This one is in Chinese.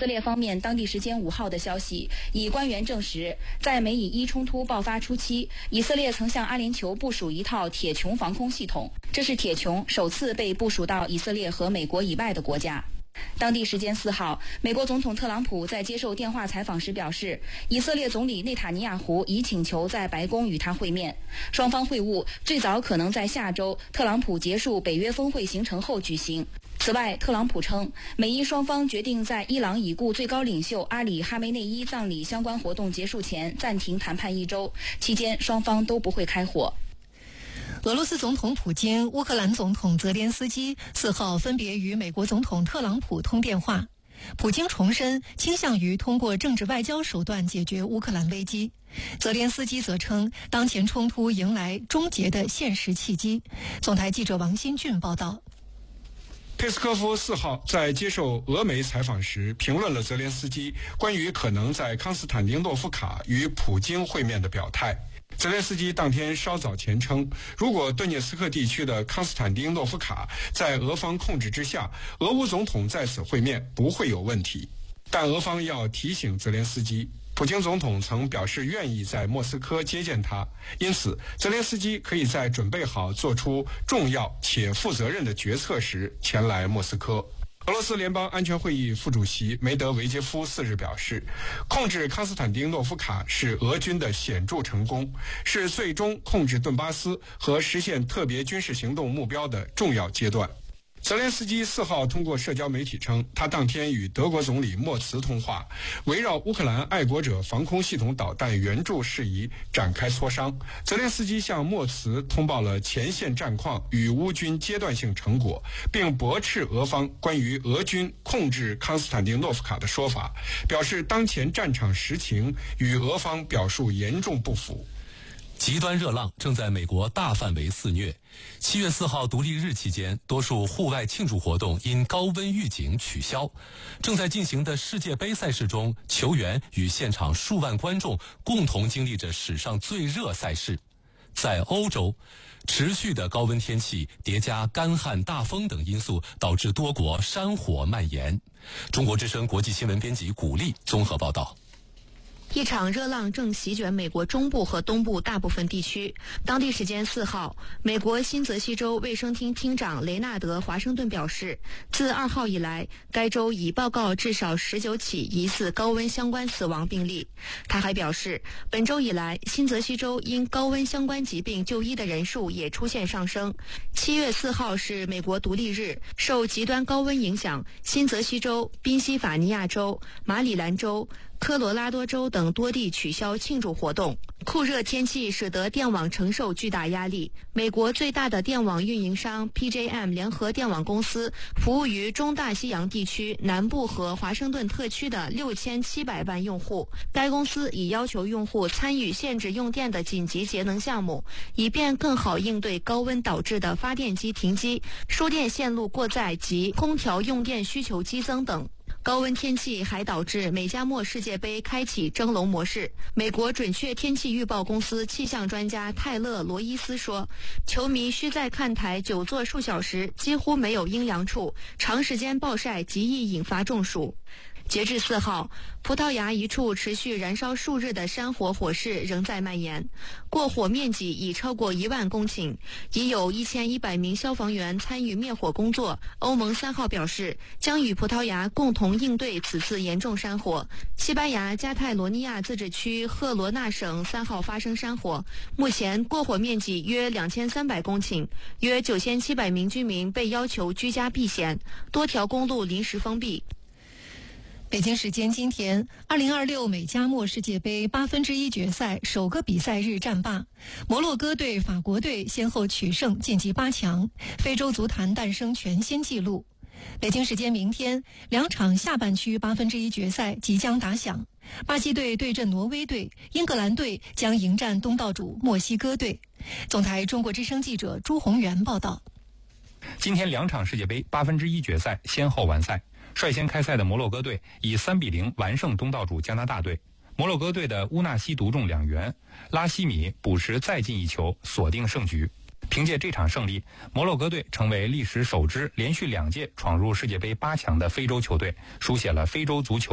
色列方面当地时间5号的消息，以官员证实，在美以伊冲突爆发初期，以色列曾向阿联酋部署一套铁穹防空系统，这是铁穹首次被部署到以色列和美国以外的国家。当地时间4号，美国总统特朗普在接受电话采访时表示，以色列总理内塔尼亚胡已请求在白宫与他会面，双方会晤最早可能在下周特朗普结束北约峰会行程后举行。此外，特朗普称，美伊双方决定在伊朗已故最高领袖阿里·哈梅内伊葬礼相关活动结束前暂停谈判1周，期间双方都不会开火。 俄罗斯总统普京、乌克兰总统泽连斯基4号分别与美国总统特朗普通电话。普京重申倾向于通过政治外交手段解决乌克兰危机，泽连斯基则称当前冲突迎来终结的现实契机。总台记者王新俊报道。 佩斯科夫4号在接受俄媒采访时评论了泽连斯基关于可能在康斯坦丁诺夫卡与普京会面的表态。泽连斯基当天稍早前称，如果顿涅茨克地区的康斯坦丁诺夫卡在俄方控制之下，俄乌总统在此会面不会有问题。但俄方要提醒泽连斯基，普京总统曾表示愿意在莫斯科接见他，因此泽连斯基可以在准备好做出重要且负责任的决策时前来莫斯科。俄罗斯联邦安全会议副主席梅德韦杰夫4日表示，控制康斯坦丁诺夫卡是俄军的显著成功，是最终控制顿巴斯和实现特别军事行动目标的重要阶段。泽连斯基4号通过社交媒体称，他当天与德国总理莫茨通话，围绕乌克兰爱国者防空系统导弹援助事宜展开磋商。泽连斯基向莫茨通报了前线战况与乌军阶段性成果，并驳斥俄方关于俄军控制康斯坦丁诺夫卡的说法，表示当前战场实情与俄方表述严重不符。 极端热浪正在美国大范围肆虐。7月4号独立日期间，多数户外庆祝活动因高温预警取消。正在进行的世界杯赛事中，球员与现场数万观众共同经历着史上最热赛事。在欧洲，持续的高温天气叠加干旱、大风等因素，导致多国山火蔓延。中国之声国际新闻编辑古丽综合报道。 一场热浪正席卷美国中部和东部大部分地区。当地时间4号，美国新泽西州卫生厅厅长雷纳德·华盛顿表示，自2号以来，该州已报告至少19起疑似高温相关死亡病例。他还表示，本周以来，新泽西州因高温相关疾病就医的人数也出现上升。7月4号是美国独立日，受极端高温影响，新泽西州、宾夕法尼亚州、马里兰州、科罗拉多州等多地取消庆祝活动。酷热天气使得电网承受巨大压力。美国最大的电网运营商 PJM 联合电网公司服务于中大西洋地区南部和华盛顿特区的6700万用户。该公司已要求用户参与限制用电的紧急节能项目，以便更好应对高温导致的发电机停机、输电线路过载及空调用电需求激增等。高温天气还导致美加墨世界杯开启蒸笼模式。美国准确天气预报公司气象专家泰勒·罗伊斯说，球迷需在看台久坐数小时，几乎没有阴阳处，长时间暴晒极易引发中暑。截至4号，葡萄牙一处持续燃烧数日的山火火势仍在蔓延，过火面积已超过1万公顷，已有1100名消防员参与灭火工作。欧盟3号表示，将与葡萄牙共同应对此次严重山火。西班牙加泰罗尼亚自治区赫罗纳省3号发生山火，目前过火面积约2300公顷，约9700名居民被要求居家避险，多条公路临时封闭。 北京时间今天，2026美加墨世界杯1/8决赛首个比赛日战罢，摩洛哥队、法国队先后取胜晋级8强，非洲足坛诞生全新纪录。北京时间明天，2场下半区1/8决赛即将打响，巴西队对阵挪威队，英格兰队将迎战东道主墨西哥队。总台中国之声记者朱宏元报道。 今天2场世界杯1/8决赛先后完赛。率先开赛的摩洛哥队以3-0完胜东道主加拿大队。摩洛哥队的乌纳西独中2元，拉希米补时再进1球，锁定胜局。凭借这场胜利，摩洛哥队成为历史首支连续2届闯入世界杯8强的非洲球队，书写了非洲足球